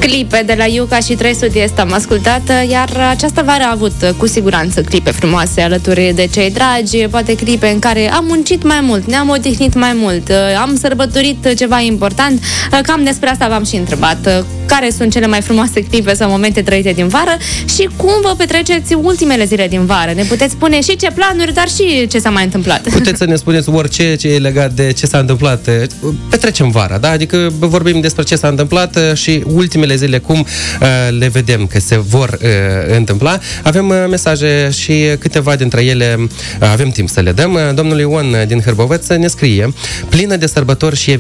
Clipe de la Iuca și 300 este am ascultat, iar această vară a avut cu siguranță clipe frumoase alături de cei dragi, poate clipe în care am muncit mai mult, ne-am odihnit mai mult, am sărbătorit ceva important. Cam despre asta v-am și întrebat. Care sunt cele mai frumoase clipe sau momente trăite din vară și cum vă petreceți ultimele zile din vară? Ne puteți spune și ce planuri, dar și ce s-a mai întâmplat. Puteți să ne spuneți orice ce e legat de ce s-a întâmplat. Petrecem vara, da? Adică vorbim despre ce s-a întâmplat și ultimele zile cum le vedem că se vor întâmpla. Avem mesaje și câteva dintre ele avem timp să le dăm. Domnul Ion din Hârboveț ne scrie: plină de sărbători și